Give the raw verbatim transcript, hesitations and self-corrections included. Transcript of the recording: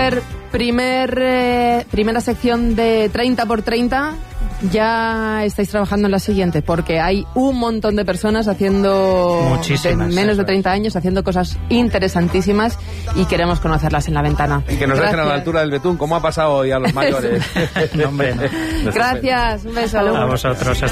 Christopher, primer, eh, primera sección de treinta por treinta. Ya estáis trabajando en la siguiente, porque hay un montón de personas haciendo Muchísimas, de menos de treinta es. años haciendo cosas interesantísimas y queremos conocerlas en La Ventana. Y que nos dejen a la altura del betún, como ha pasado hoy a los mayores. No, hombre, no. Gracias, un beso. A vosotros.